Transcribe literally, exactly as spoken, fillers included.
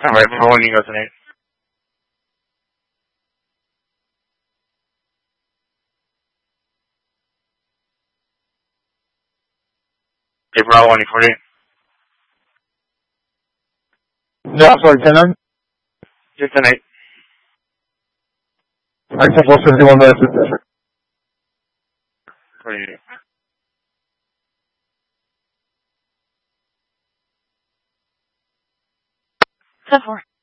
Alright, for one you go tonight. Okay, Bravo one forty-eight. Yeah, sorry, ten nine? Just tonight. I think we'll fifty-one minutes in district. forty-eight. ten four.